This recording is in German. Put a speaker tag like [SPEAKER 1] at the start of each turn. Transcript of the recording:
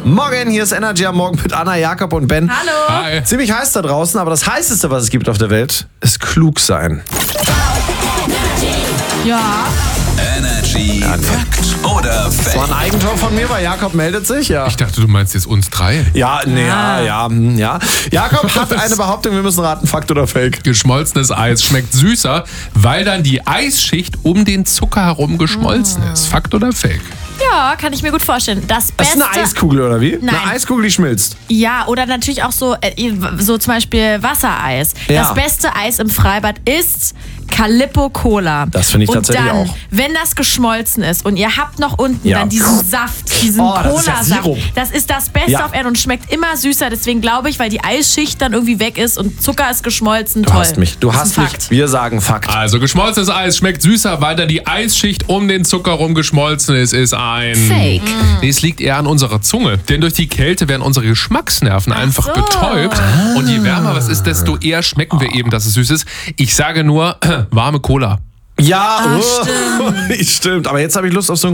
[SPEAKER 1] Morgen, hier ist Energy am Morgen mit Anna, Jakob und Ben.
[SPEAKER 2] Hallo.
[SPEAKER 3] Hi.
[SPEAKER 1] Ziemlich heiß da draußen, aber das Heißeste, was es gibt auf der Welt, ist klug sein.
[SPEAKER 2] Ja.
[SPEAKER 4] Energy Fakt oder
[SPEAKER 1] Das war
[SPEAKER 4] Fake?
[SPEAKER 1] ein Eigentor von mir, weil Jakob meldet sich, ja.
[SPEAKER 3] Ich dachte, du meinst jetzt uns drei.
[SPEAKER 1] Ja. Jakob hat eine Behauptung, wir müssen raten, Fakt oder Fake.
[SPEAKER 3] Geschmolzenes Eis schmeckt süßer, weil dann die Eisschicht um den Zucker herum geschmolzen ist. Fakt oder Fake?
[SPEAKER 2] Ja, kann ich mir gut vorstellen. Das
[SPEAKER 1] Das ist
[SPEAKER 2] Beste.
[SPEAKER 1] eine Eiskugel, oder wie?
[SPEAKER 2] Nein.
[SPEAKER 1] Eine Eiskugel, die schmilzt.
[SPEAKER 2] Ja, oder natürlich auch so zum Beispiel Wassereis.
[SPEAKER 1] Ja.
[SPEAKER 2] Das beste Eis im Freibad ist Calippo Cola.
[SPEAKER 1] Das finde ich tatsächlich
[SPEAKER 2] und dann,
[SPEAKER 1] auch.
[SPEAKER 2] wenn das geschmolzen ist und ihr habt noch unten
[SPEAKER 1] Ja.
[SPEAKER 2] dann diesen Saft, diesen
[SPEAKER 1] Oh, das ist ja
[SPEAKER 2] Cola-Saft,
[SPEAKER 1] Sirup.
[SPEAKER 2] das ist das Beste
[SPEAKER 1] Ja.
[SPEAKER 2] auf Erden und schmeckt immer süßer. Deswegen glaube ich, weil die Eisschicht dann irgendwie weg ist und Zucker ist geschmolzen,
[SPEAKER 1] Du
[SPEAKER 2] toll.
[SPEAKER 1] hast mich. Du
[SPEAKER 2] Das ist
[SPEAKER 1] hast
[SPEAKER 2] ein
[SPEAKER 1] mich.
[SPEAKER 2] Fakt.
[SPEAKER 1] Wir sagen Fakt.
[SPEAKER 3] Also geschmolzenes Eis schmeckt süßer, weil dann die Eisschicht um den Zucker herum geschmolzen ist ein...
[SPEAKER 2] Fake.
[SPEAKER 3] Nee, es liegt eher an unserer Zunge. Denn durch die Kälte werden unsere Geschmacksnerven einfach
[SPEAKER 2] so.
[SPEAKER 3] betäubt. Und je wärmer was ist, desto eher schmecken wir eben, dass es süß ist. Ich sage nur, warme Cola.
[SPEAKER 1] Ja, stimmt. Aber jetzt habe ich Lust auf so ein